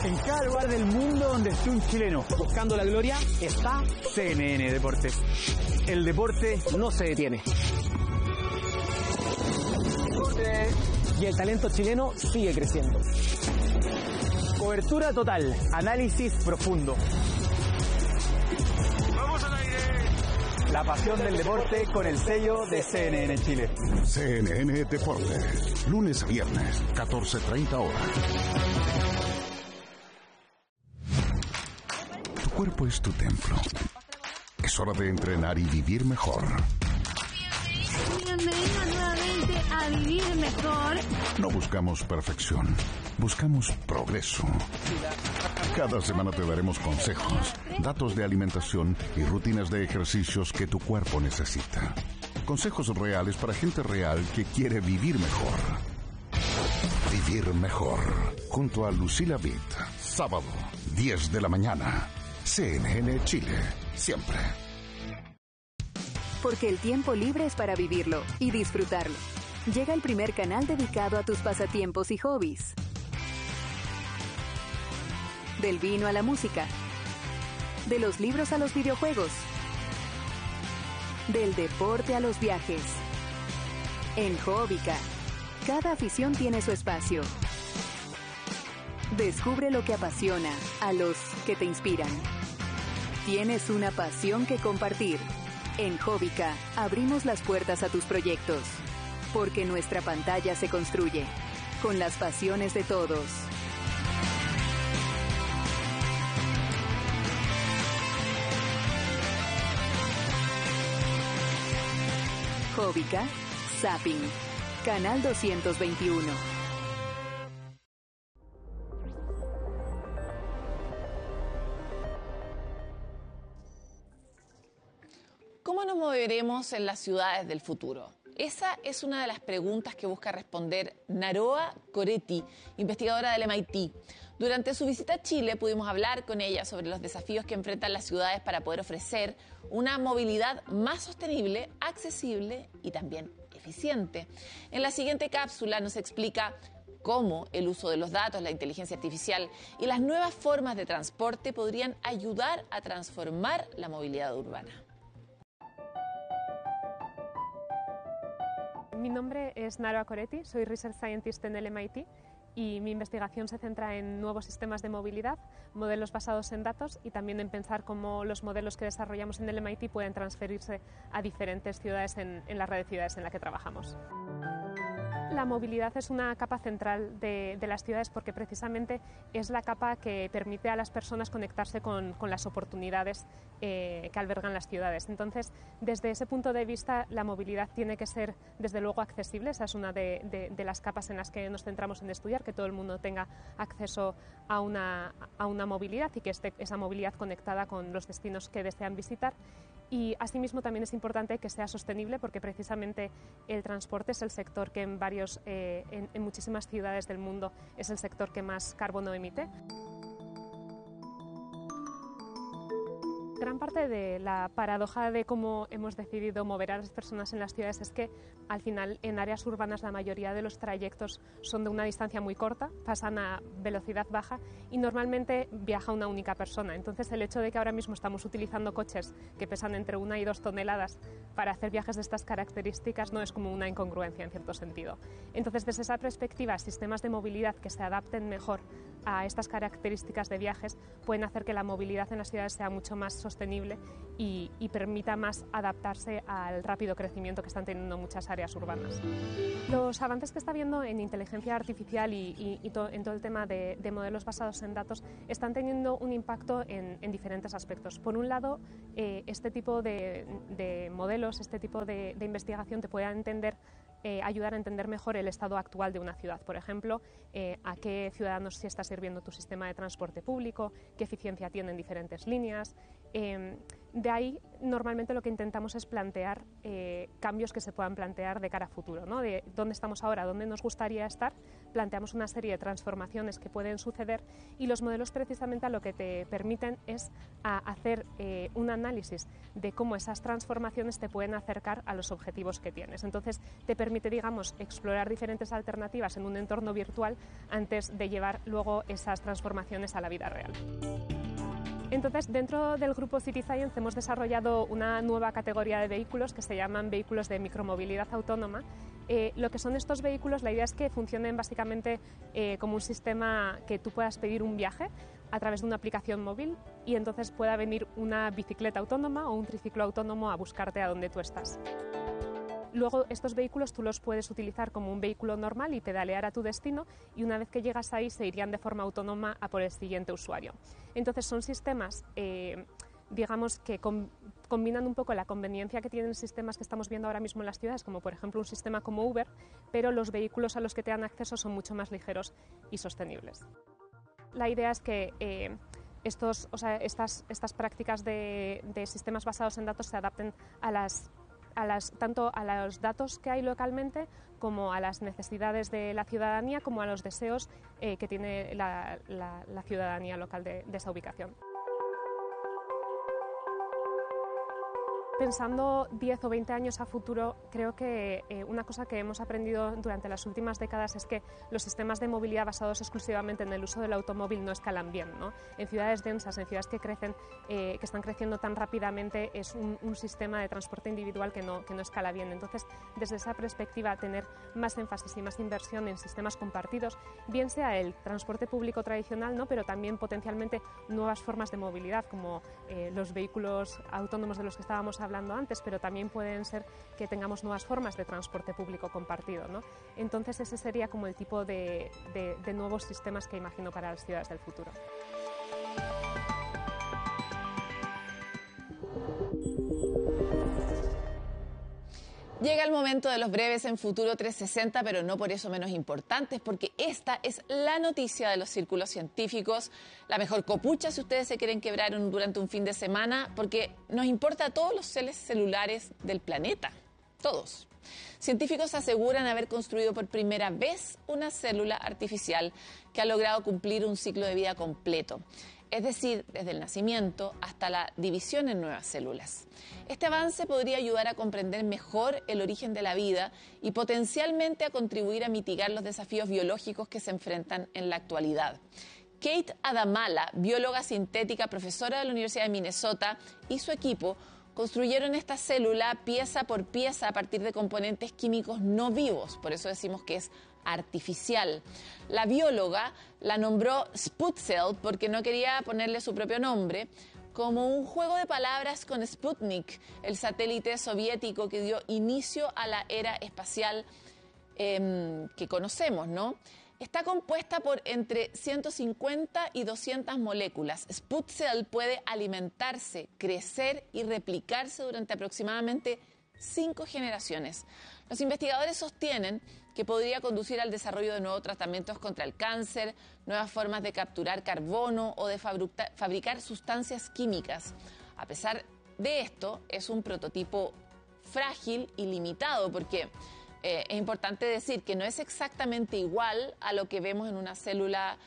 En cada lugar del mundo donde esté un chileno buscando la gloria está CNN Deportes. El deporte no se detiene. Y el talento chileno sigue creciendo. Cobertura total, análisis profundo. ¡Vamos al aire! La pasión del deporte con el sello de CNN Chile. CNN Deportes, lunes a viernes, 14:30 horas. Tu cuerpo es tu templo. Es hora de entrenar y vivir mejor. Bienvenido nuevamente a Vivir Mejor. No buscamos perfección, buscamos progreso. Cada semana te daremos consejos, datos de alimentación y rutinas de ejercicios que tu cuerpo necesita. Consejos reales para gente real que quiere vivir mejor. Vivir mejor, junto a Lucila Vitt. Sábado, 10 de la mañana. CNN Chile, siempre. Porque el tiempo libre es para vivirlo y disfrutarlo. Llega el primer canal dedicado a tus pasatiempos y hobbies. Del vino a la música. De los libros a los videojuegos. Del deporte a los viajes. En Hobbica, cada afición tiene su espacio. Descubre lo que apasiona a los que te inspiran. Tienes una pasión que compartir. En Hobbica abrimos las puertas a tus proyectos, porque nuestra pantalla se construye con las pasiones de todos. Hobbica, Zapping, Canal 221. ¿Cómo nos moveremos en las ciudades del futuro? Esa es una de las preguntas que busca responder Naroa Coretti, investigadora del MIT. Durante su visita a Chile pudimos hablar con ella sobre los desafíos que enfrentan las ciudades para poder ofrecer una movilidad más sostenible, accesible y también eficiente. En la siguiente cápsula nos explica cómo el uso de los datos, la inteligencia artificial y las nuevas formas de transporte podrían ayudar a transformar la movilidad urbana. Mi nombre es Naroa Coretti, soy Research Scientist en el MIT y mi investigación se centra en nuevos sistemas de movilidad, modelos basados en datos y también en pensar cómo los modelos que desarrollamos en el MIT pueden transferirse a diferentes ciudades en la red de ciudades en la que trabajamos. La movilidad es una capa central de las ciudades porque precisamente es la capa que permite a las personas conectarse con las oportunidades que albergan las ciudades. Entonces, desde ese punto de vista, la movilidad tiene que ser, desde luego, accesible. Esa es una de las capas en las que nos centramos en estudiar, que todo el mundo tenga acceso a una movilidad y que esté esa movilidad conectada con los destinos que desean visitar. Y asimismo también es importante que sea sostenible porque precisamente el transporte es el sector que en muchísimas ciudades del mundo es el sector que más carbono emite. Gran parte de la paradoja de cómo hemos decidido mover a las personas en las ciudades es que al final en áreas urbanas la mayoría de los trayectos son de una distancia muy corta, pasan a velocidad baja y normalmente viaja una única persona. Entonces el hecho de que ahora mismo estamos utilizando coches que pesan entre 1 y 2 toneladas para hacer viajes de estas características no es como una incongruencia en cierto sentido. Entonces desde esa perspectiva, sistemas de movilidad que se adapten mejor a estas características de viajes pueden hacer que la movilidad en las ciudades sea mucho más sostenible y permita más adaptarse al rápido crecimiento que están teniendo muchas áreas urbanas. Los avances que está habiendo en inteligencia artificial y en todo el tema de modelos basados en datos están teniendo un impacto en diferentes aspectos. Por un lado, este tipo de modelos, este tipo de investigación te puede ayudar a entender mejor el estado actual de una ciudad. Por ejemplo, a qué ciudadanos sí está sirviendo tu sistema de transporte público, qué eficiencia tienen diferentes líneas, De ahí, normalmente lo que intentamos es plantear cambios que se puedan plantear de cara a futuro, ¿no? De dónde estamos ahora, dónde nos gustaría estar, planteamos una serie de transformaciones que pueden suceder y los modelos precisamente lo que te permiten es hacer un análisis de cómo esas transformaciones te pueden acercar a los objetivos que tienes. Entonces, te permite, digamos, explorar diferentes alternativas en un entorno virtual antes de llevar luego esas transformaciones a la vida real. Entonces, dentro del grupo City Science hemos desarrollado una nueva categoría de vehículos que se llaman vehículos de micromovilidad autónoma. Lo que son estos vehículos, la idea es que funcionen básicamente como un sistema que tú puedas pedir un viaje a través de una aplicación móvil y entonces pueda venir una bicicleta autónoma o un triciclo autónomo a buscarte a donde tú estás. Luego estos vehículos tú los puedes utilizar como un vehículo normal y pedalear a tu destino y una vez que llegas ahí se irían de forma autónoma a por el siguiente usuario. Entonces son sistemas, digamos, que combinan un poco la conveniencia que tienen sistemas que estamos viendo ahora mismo en las ciudades, como por ejemplo un sistema como Uber, pero los vehículos a los que te dan acceso son mucho más ligeros y sostenibles. La idea es que estas prácticas de sistemas basados en datos se adapten tanto a los datos que hay localmente como a las necesidades de la ciudadanía, como a los deseos que tiene la ciudadanía local de esa ubicación. Pensando 10 o 20 años a futuro, creo que una cosa que hemos aprendido durante las últimas décadas es que los sistemas de movilidad basados exclusivamente en el uso del automóvil no escalan bien, ¿no? En ciudades densas, en ciudades que están creciendo tan rápidamente, es un sistema de transporte individual que no escala bien. Entonces, desde esa perspectiva, tener más énfasis y más inversión en sistemas compartidos, bien sea el transporte público tradicional, ¿no? Pero también potencialmente nuevas formas de movilidad, como los vehículos autónomos de los que estábamos hablando antes, pero también pueden ser que tengamos nuevas formas de transporte público compartido, ¿no? Entonces ese sería como el tipo de nuevos sistemas que imagino para las ciudades del futuro. Llega el momento de los breves en Futuro 360, pero no por eso menos importantes, porque esta es la noticia de los círculos científicos, la mejor copucha si ustedes se quieren quebrar durante un fin de semana, porque nos importa a todos los seres celulares del planeta, todos. Científicos aseguran haber construido por primera vez una célula artificial que ha logrado cumplir un ciclo de vida completo. Es decir, desde el nacimiento hasta la división en nuevas células. Este avance podría ayudar a comprender mejor el origen de la vida y potencialmente a contribuir a mitigar los desafíos biológicos que se enfrentan en la actualidad. Kate Adamala, bióloga sintética, profesora de la Universidad de Minnesota, y su equipo construyeron esta célula pieza por pieza a partir de componentes químicos no vivos, por eso decimos que es artificial. La bióloga la nombró Sputcell porque no quería ponerle su propio nombre, como un juego de palabras con Sputnik, el satélite soviético que dio inicio a la era espacial que conocemos, ¿no? Está compuesta por entre 150 y 200 moléculas. Sputcell puede alimentarse, crecer y replicarse durante aproximadamente 5 generaciones. Los investigadores sostienen que podría conducir al desarrollo de nuevos tratamientos contra el cáncer, nuevas formas de capturar carbono o de fabricar sustancias químicas. A pesar de esto, es un prototipo frágil y limitado porque es importante decir que no es exactamente igual a lo que vemos en una célula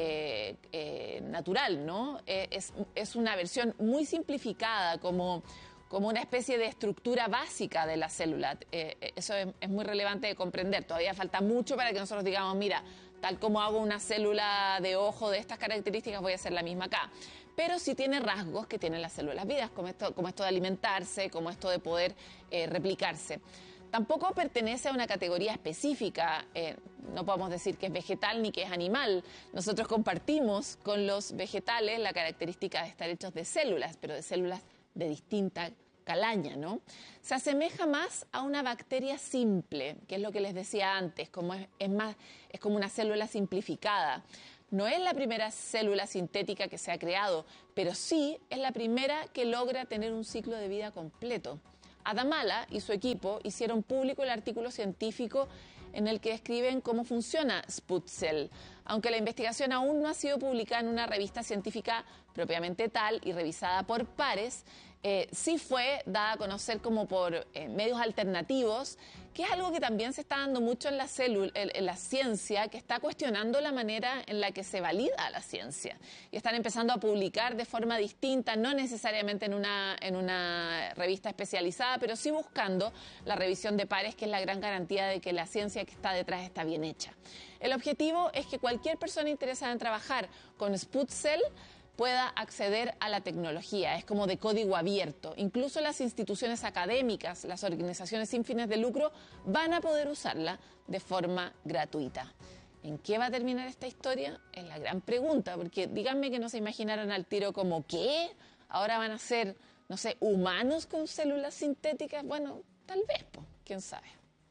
natural, ¿no? Es una versión muy simplificada, como una especie de estructura básica de la célula. Eso es muy relevante de comprender. Todavía falta mucho para que nosotros digamos, mira, tal como hago una célula de ojo de estas características, voy a hacer la misma acá. Pero sí tiene rasgos que tienen las células vivas, como esto de alimentarse, como esto de poder replicarse. Tampoco pertenece a una categoría específica, no podemos decir que es vegetal ni que es animal. Nosotros compartimos con los vegetales la característica de estar hechos de células, pero de células de distinta calaña, ¿no? Se asemeja más a una bacteria simple, que es lo que les decía antes, es como una célula simplificada. No es la primera célula sintética que se ha creado, pero sí es la primera que logra tener un ciclo de vida completo. Adamala y su equipo hicieron público el artículo científico en el que describen cómo funciona Sputzel. Aunque la investigación aún no ha sido publicada en una revista científica propiamente tal y revisada por pares, sí fue dada a conocer como por medios alternativos, que es algo que también se está dando mucho en la ciencia, que está cuestionando la manera en la que se valida la ciencia. Y están empezando a publicar de forma distinta, no necesariamente en una revista especializada, pero sí buscando la revisión de pares, que es la gran garantía de que la ciencia que está detrás está bien hecha. El objetivo es que cualquier persona interesada en trabajar con Sputzel pueda acceder a la tecnología. Es como de código abierto. Incluso las instituciones académicas, las organizaciones sin fines de lucro, van a poder usarla de forma gratuita. ¿En qué va a terminar esta historia? Es la gran pregunta, porque díganme que no se imaginaron al tiro como ¿qué? ¿Ahora van a ser, no sé, humanos con células sintéticas? Bueno, tal vez, pues, quién sabe.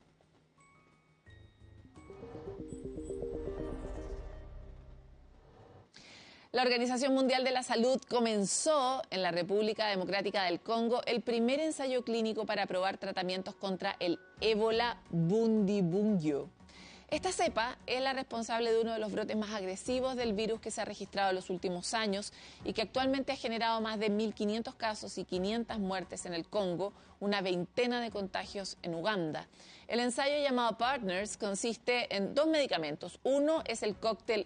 La Organización Mundial de la Salud comenzó en la República Democrática del Congo el primer ensayo clínico para probar tratamientos contra el ébola Bundibugyo. Esta cepa es la responsable de uno de los brotes más agresivos del virus que se ha registrado en los últimos años y que actualmente ha generado más de 1.500 casos y 500 muertes en el Congo, una veintena de contagios en Uganda. El ensayo llamado Partners consiste en 2 medicamentos. Uno es el cóctel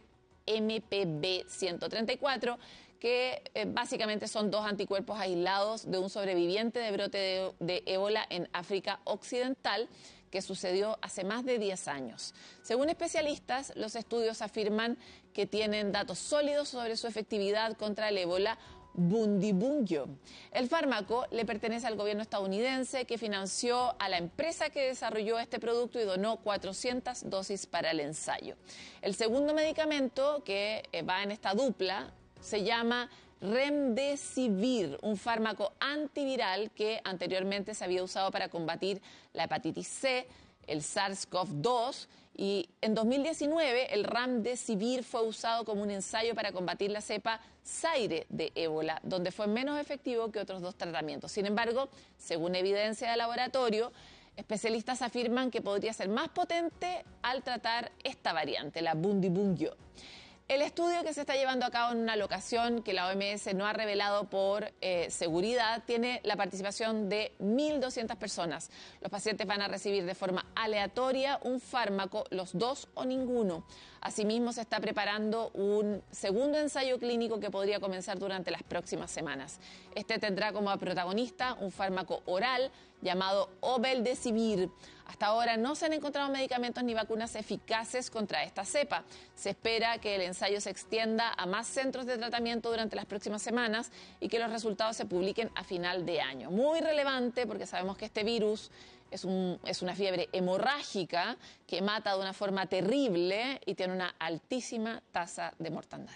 MPB-134, que básicamente son 2 anticuerpos aislados de un sobreviviente de brote de ébola en África Occidental, que sucedió hace más de 10 años. Según especialistas, los estudios afirman que tienen datos sólidos sobre su efectividad contra el ébola Bundibugyo. El fármaco le pertenece al gobierno estadounidense, que financió a la empresa que desarrolló este producto y donó 400 dosis para el ensayo. El segundo medicamento que va en esta dupla se llama Remdesivir, un fármaco antiviral que anteriormente se había usado para combatir la hepatitis C, el SARS-CoV-2, y en 2019 el Remdesivir fue usado como un ensayo para combatir la cepa Zaire de ébola, donde fue menos efectivo que otros 2 tratamientos. Sin embargo, según evidencia de laboratorio, especialistas afirman que podría ser más potente al tratar esta variante, la Bundibugyo. El estudio, que se está llevando a cabo en una locación que la OMS no ha revelado por seguridad, tiene la participación de 1.200 personas. Los pacientes van a recibir de forma aleatoria un fármaco, los 2 o ninguno. Asimismo, se está preparando un segundo ensayo clínico que podría comenzar durante las próximas semanas. Este tendrá como protagonista un fármaco oral llamado Obeldesivir. Hasta ahora no se han encontrado medicamentos ni vacunas eficaces contra esta cepa. Se espera que el ensayo se extienda a más centros de tratamiento durante las próximas semanas y que los resultados se publiquen a final de año. Muy relevante, porque sabemos que este virus es una fiebre hemorrágica que mata de una forma terrible y tiene una altísima tasa de mortandad.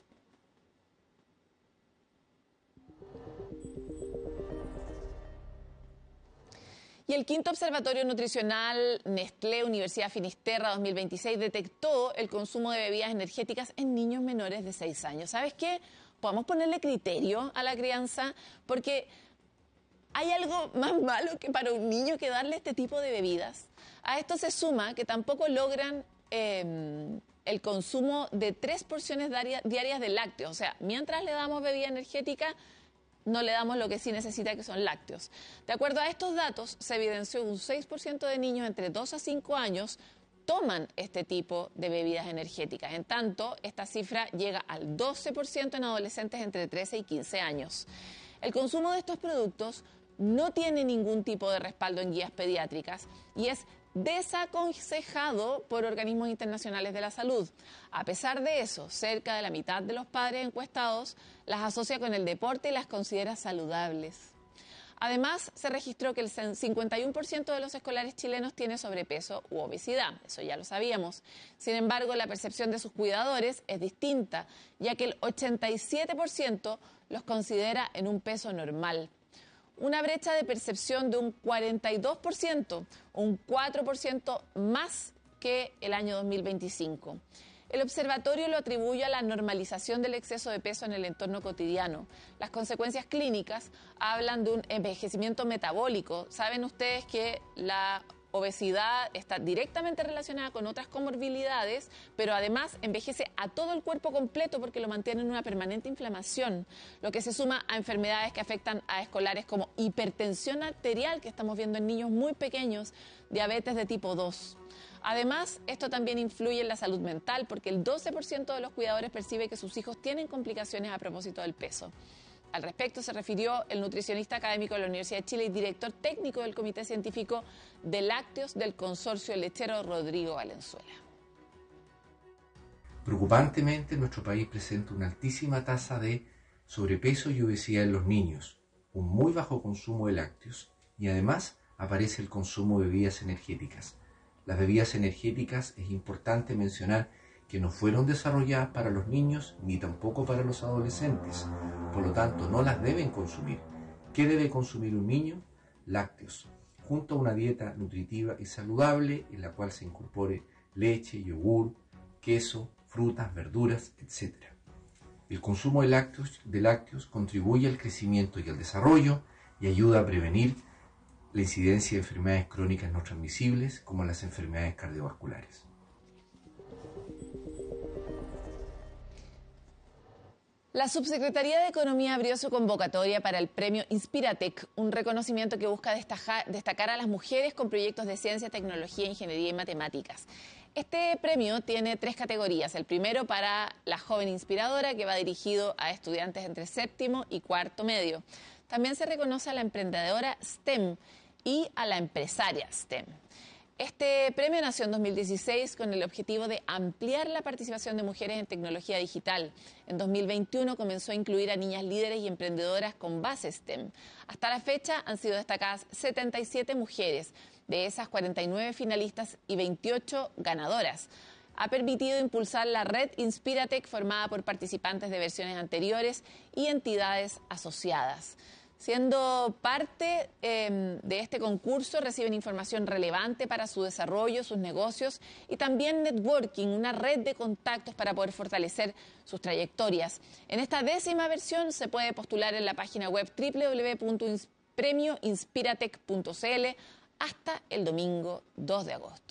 Y el quinto Observatorio Nutricional Nestlé Universidad Finisterra 2026 detectó el consumo de bebidas energéticas en niños menores de 6 años. ¿Sabes qué? Podemos ponerle criterio a la crianza, porque ¿hay algo más malo que para un niño que darle este tipo de bebidas? A esto se suma que tampoco logran el consumo de 3 porciones diarias de lácteos. O sea, mientras le damos bebida energética, no le damos lo que sí necesita, que son lácteos. De acuerdo a estos datos, se evidenció que un 6% de niños entre 2 a 5 años toman este tipo de bebidas energéticas. En tanto, esta cifra llega al 12% en adolescentes entre 13 y 15 años. El consumo de estos productos no tiene ningún tipo de respaldo en guías pediátricas y es desaconsejado por organismos internacionales de la salud. A pesar de eso, cerca de la mitad de los padres encuestados las asocia con el deporte y las considera saludables. Además, se registró que el 51% de los escolares chilenos tiene sobrepeso u obesidad. Eso ya lo sabíamos. Sin embargo, la percepción de sus cuidadores es distinta, ya que el 87% los considera en un peso normal. Una brecha de percepción de un 42%, un 4% más que el año 2025. El observatorio lo atribuye a la normalización del exceso de peso en el entorno cotidiano. Las consecuencias clínicas hablan de un envejecimiento metabólico. Saben ustedes que la obesidad está directamente relacionada con otras comorbilidades, pero además envejece a todo el cuerpo completo porque lo mantiene en una permanente inflamación, lo que se suma a enfermedades que afectan a escolares como hipertensión arterial, que estamos viendo en niños muy pequeños, diabetes de tipo 2. Además, esto también influye en la salud mental porque el 12% de los cuidadores percibe que sus hijos tienen complicaciones a propósito del peso. Al respecto se refirió el nutricionista académico de la Universidad de Chile y director técnico del Comité Científico de Lácteos del Consorcio Lechero, Rodrigo Valenzuela. Preocupantemente, nuestro país presenta una altísima tasa de sobrepeso y obesidad en los niños, un muy bajo consumo de lácteos y además aparece el consumo de bebidas energéticas. Las bebidas energéticas es importante mencionar que no fueron desarrolladas para los niños ni tampoco para los adolescentes, por lo tanto no las deben consumir. ¿Qué debe consumir un niño? Lácteos, junto a una dieta nutritiva y saludable en la cual se incorpore leche, yogur, queso, frutas, verduras, etc. El consumo de lácteos contribuye al crecimiento y al desarrollo y ayuda a prevenir la incidencia de enfermedades crónicas no transmisibles como las enfermedades cardiovasculares. La Subsecretaría de Economía abrió su convocatoria para el premio Inspiratec, un reconocimiento que busca destacar a las mujeres con proyectos de ciencia, tecnología, ingeniería y matemáticas. Este premio tiene 3 categorías. El primero para la joven inspiradora, que va dirigido a estudiantes entre séptimo y cuarto medio. También se reconoce a la emprendedora STEM y a la empresaria STEM. Este premio nació en 2016 con el objetivo de ampliar la participación de mujeres en tecnología digital. En 2021 comenzó a incluir a niñas líderes y emprendedoras con base STEM. Hasta la fecha han sido destacadas 77 mujeres, de esas 49 finalistas y 28 ganadoras. Ha permitido impulsar la red Inspiratec formada por participantes de versiones anteriores y entidades asociadas. Siendo parte de este concurso, reciben información relevante para su desarrollo, sus negocios y también networking, una red de contactos para poder fortalecer sus trayectorias. En esta 10ª versión se puede postular en la página web www.premioinspiratec.cl hasta el domingo 2 de agosto.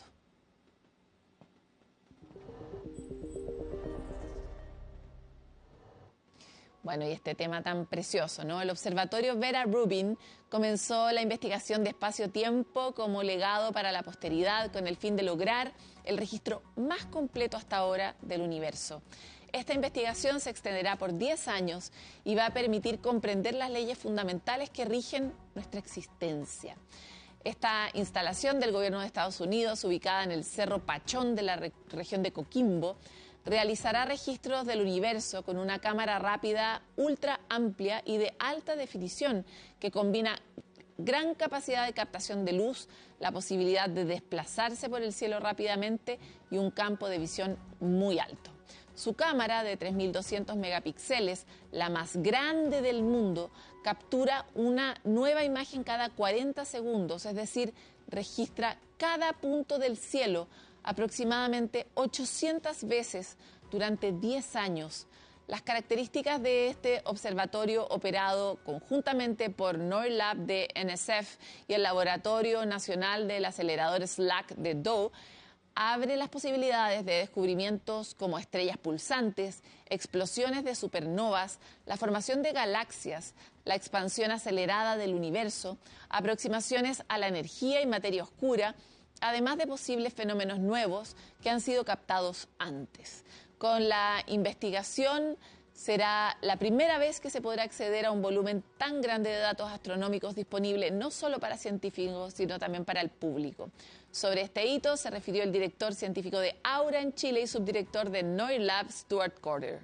Bueno, y este tema tan precioso, ¿no? El Observatorio Vera Rubin comenzó la investigación de espacio-tiempo como legado para la posteridad con el fin de lograr el registro más completo hasta ahora del universo. Esta investigación se extenderá por 10 años y va a permitir comprender las leyes fundamentales que rigen nuestra existencia. Esta instalación del gobierno de Estados Unidos, ubicada en el Cerro Pachón de la región de Coquimbo, realizará registros del universo con una cámara rápida ultra amplia y de alta definición que combina gran capacidad de captación de luz, la posibilidad de desplazarse por el cielo rápidamente y un campo de visión muy alto. Su cámara de 3.200 megapíxeles, la más grande del mundo, captura una nueva imagen cada 40 segundos, es decir, registra cada punto del cielo aproximadamente 800 veces durante 10 años. Las características de este observatorio operado conjuntamente por NORLAB de NSF y el Laboratorio Nacional del Acelerador SLAC de DOE abre las posibilidades de descubrimientos como estrellas pulsantes, explosiones de supernovas, la formación de galaxias, la expansión acelerada del universo, aproximaciones a la energía y materia oscura, además de posibles fenómenos nuevos que han sido captados antes. Con la investigación será la primera vez que se podrá acceder a un volumen tan grande de datos astronómicos disponible no solo para científicos, sino también para el público. Sobre este hito se refirió el director científico de Aura en Chile y subdirector de NORLAB, Stuart Corder.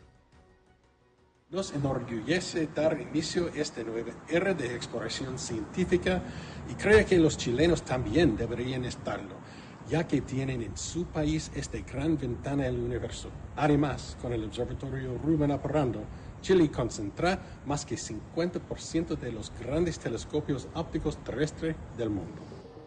Nos enorgullece dar inicio a esta nueva era de exploración científica y creo que los chilenos también deberían estarlo, ya que tienen en su país esta gran ventana al universo. Además, con el Observatorio Rubin operando, Chile concentra más que 50% de los grandes telescopios ópticos terrestres del mundo.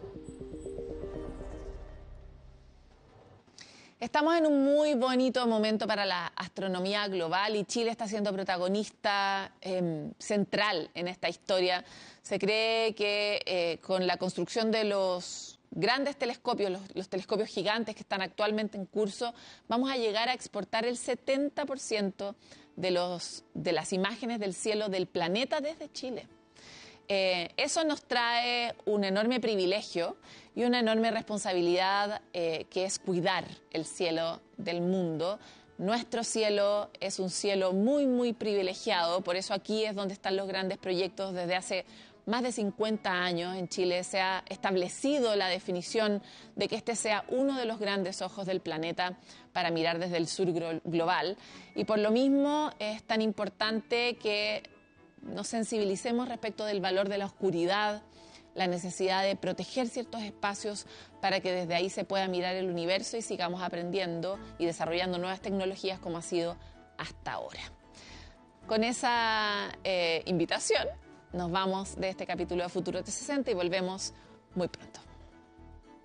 Estamos en un muy bonito momento para la astronomía global y Chile está siendo protagonista central en esta historia. Se cree que con la construcción de los grandes telescopios, los telescopios gigantes que están actualmente en curso, vamos a llegar a exportar el 70% de las imágenes del cielo del planeta desde Chile. Eso nos trae un enorme privilegio y una enorme responsabilidad, que es cuidar el cielo del mundo. Nuestro cielo es un cielo muy, muy privilegiado, por eso aquí es donde están los grandes proyectos. Desde hace más de 50 años en Chile se ha establecido la definición de que este sea uno de los grandes ojos del planeta para mirar desde el sur global. Y por lo mismo es tan importante que nos sensibilicemos respecto del valor de la oscuridad, la necesidad de proteger ciertos espacios para que desde ahí se pueda mirar el universo y sigamos aprendiendo y desarrollando nuevas tecnologías como ha sido hasta ahora. Con esa invitación nos vamos de este capítulo de Futuro 360 y volvemos muy pronto.